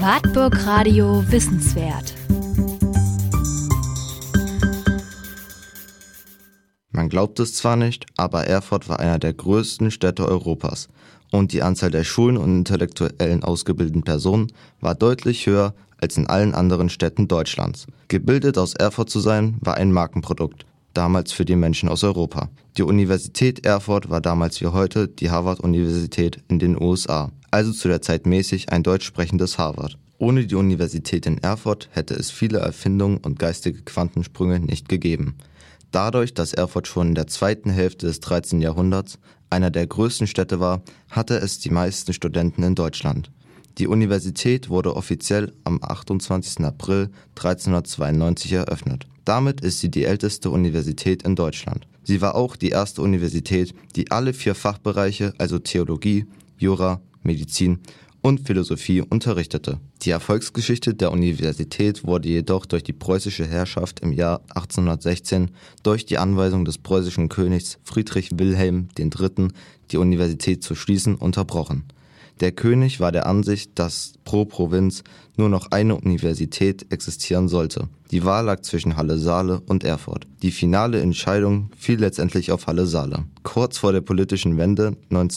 Wartburg Radio Wissenswert. Man glaubt es zwar nicht, aber Erfurt war einer der größten Städte Europas und die Anzahl der Schulen und intellektuellen ausgebildeten Personen war deutlich höher als in allen anderen Städten Deutschlands. Gebildet aus Erfurt zu sein, war ein Markenprodukt, damals für die Menschen aus Europa. Die Universität Erfurt war damals wie heute die Harvard-Universität in den USA, also zu der Zeit mäßig ein deutsch sprechendes Harvard. Ohne die Universität in Erfurt hätte es viele Erfindungen und geistige Quantensprünge nicht gegeben. Dadurch, dass Erfurt schon in der zweiten Hälfte des 13. Jahrhunderts einer der größten Städte war, hatte es die meisten Studenten in Deutschland. Die Universität wurde offiziell am 28. April 1392 eröffnet. Damit ist sie die älteste Universität in Deutschland. Sie war auch die erste Universität, die alle 4 Fachbereiche, also Theologie, Jura, Medizin und Philosophie unterrichtete. Die Erfolgsgeschichte der Universität wurde jedoch durch die preußische Herrschaft im Jahr 1816 durch die Anweisung des preußischen Königs Friedrich Wilhelm III., die Universität zu schließen, unterbrochen. Der König war der Ansicht, dass pro Provinz nur noch eine Universität existieren sollte. Die Wahl lag zwischen Halle-Saale und Erfurt. Die finale Entscheidung fiel letztendlich auf Halle-Saale. Kurz vor der politischen Wende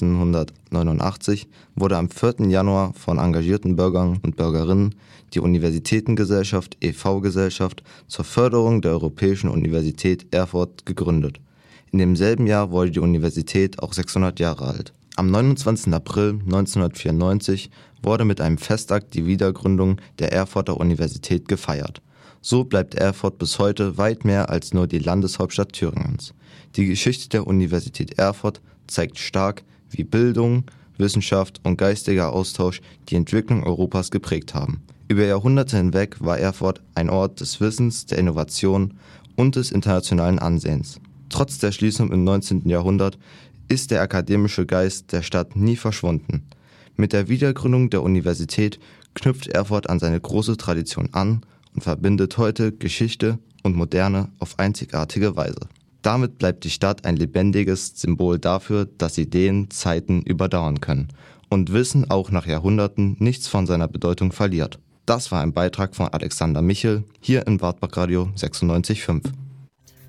1989 wurde am 4. Januar von engagierten Bürgern und Bürgerinnen die Universitätengesellschaft e.V. Gesellschaft zur Förderung der Europäischen Universität Erfurt gegründet. In demselben Jahr wurde die Universität auch 600 Jahre alt. Am 29. April 1994 wurde mit einem Festakt die Wiedergründung der Erfurter Universität gefeiert. So bleibt Erfurt bis heute weit mehr als nur die Landeshauptstadt Thüringens. Die Geschichte der Universität Erfurt zeigt stark, wie Bildung, Wissenschaft und geistiger Austausch die Entwicklung Europas geprägt haben. Über Jahrhunderte hinweg war Erfurt ein Ort des Wissens, der Innovation und des internationalen Ansehens. Trotz der Schließung im 19. Jahrhundert ist der akademische Geist der Stadt nie verschwunden. Mit der Wiedergründung der Universität knüpft Erfurt an seine große Tradition an und verbindet heute Geschichte und Moderne auf einzigartige Weise. Damit bleibt die Stadt ein lebendiges Symbol dafür, dass Ideen Zeiten überdauern können und Wissen auch nach Jahrhunderten nichts von seiner Bedeutung verliert. Das war ein Beitrag von Alexander Michel hier in Wartburg Radio 96.5.